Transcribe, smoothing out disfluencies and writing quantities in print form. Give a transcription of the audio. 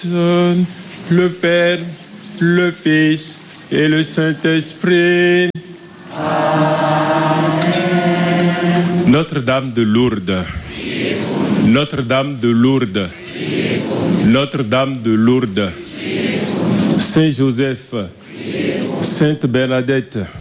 Le Père, le Fils et le Saint-Esprit. Notre-Dame de Lourdes. Notre-Dame de Lourdes. Notre-Dame de Lourdes. Saint Joseph. Sainte Bernadette.